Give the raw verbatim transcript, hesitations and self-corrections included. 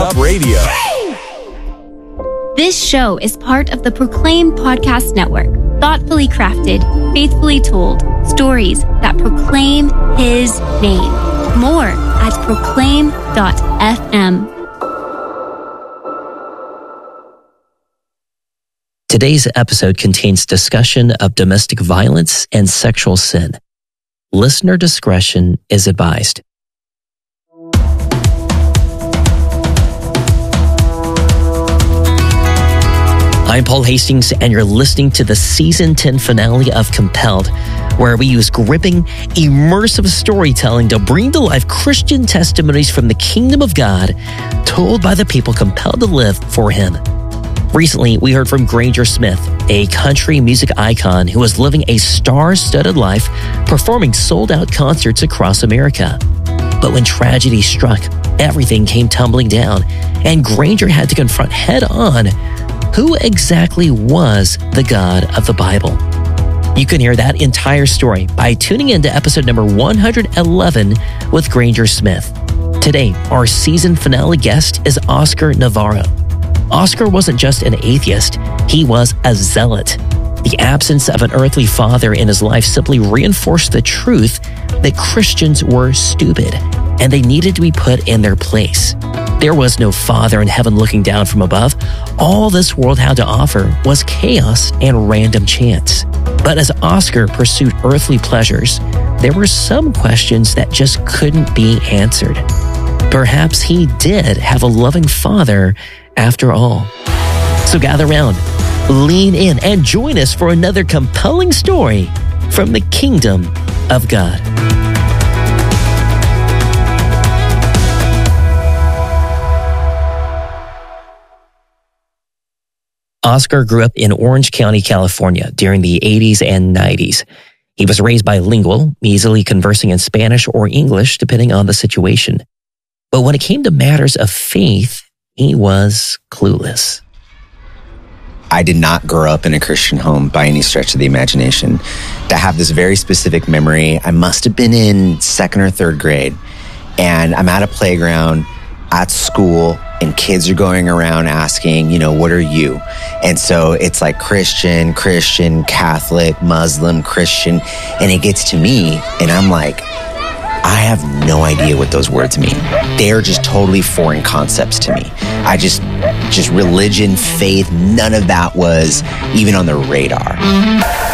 Up Radio. This show is part of the Proclaim Podcast Network. Thoughtfully crafted, faithfully told, stories that proclaim His name. More at proclaim dot f m. Today's episode contains discussion of domestic violence and sexual sin. Listener discretion is advised. I'm Paul Hastings, and you're listening to the Season ten finale of Compelled, where we use gripping, immersive storytelling to bring to life Christian testimonies from the kingdom of God, told by the people compelled to live for Him. Recently, we heard from Granger Smith, a country music icon who was living a star-studded life, performing sold-out concerts across America. But when tragedy struck, everything came tumbling down, and Granger had to confront head-on who exactly was the God of the Bible. You can hear that entire story by tuning into episode number one hundred eleven with Granger Smith. Today, our season finale guest is Oscar Navarro. Oscar wasn't just an atheist, he was a zealot. The absence of an earthly father in his life simply reinforced the truth that Christians were stupid and they needed to be put in their place. There was no father in heaven looking down from above. All this world had to offer was chaos and random chance. But as Oscar pursued earthly pleasures, there were some questions that just couldn't be answered. Perhaps he did have a loving father after all. So gather round, lean in, and join us for another compelling story from the kingdom of God. Oscar grew up in Orange County, California during the eighties and nineties. He was raised bilingual, easily conversing in Spanish or English depending on the situation. But when it came to matters of faith, he was clueless. I did not grow up in a Christian home by any stretch of the imagination. To have this very specific memory, I must have been in second or third grade, and I'm at a playground at school, and kids are going around asking, you know, what are you? And so it's like Christian, Christian, Catholic, Muslim, Christian, and it gets to me, and I'm like, I have no idea what those words mean. They're just totally foreign concepts to me. I just, just religion, faith, none of that was even on the radar.